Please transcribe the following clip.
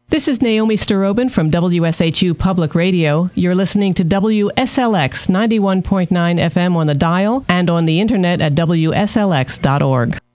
This is Naomi Starobin from WSHU Public Radio. You're listening to WSLX 91.9 FM on the dial and on the internet at WSLX.org.